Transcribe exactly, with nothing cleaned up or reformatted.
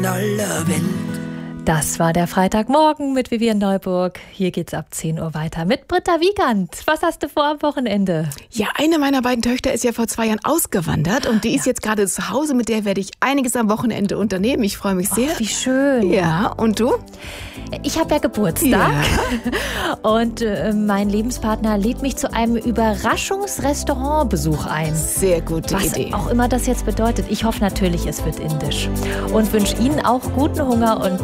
aller Welt. Das war der Freitagmorgen mit Vivian Neuburg. Hier geht's ab zehn Uhr weiter mit Britta Wiegand. Was hast du vor am Wochenende? Ja, eine meiner beiden Töchter ist ja vor zwei Jahren ausgewandert und die ist jetzt gerade zu Hause. Mit der werde ich einiges am Wochenende unternehmen. Ich freue mich sehr. Oh, wie schön. Ja, und du? Ich habe ja Geburtstag ja. und äh, mein Lebenspartner lädt mich zu einem Überraschungsrestaurantbesuch ein. Sehr gute Was Idee. auch immer das jetzt bedeutet. Ich hoffe natürlich, es wird indisch und wünsche Ihnen auch guten Hunger und